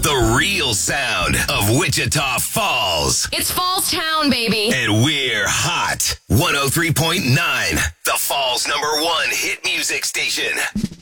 the real sound of Wichita Falls. It's Falls Town, baby. And we're hot. 103.9, the Falls #1 hit music station.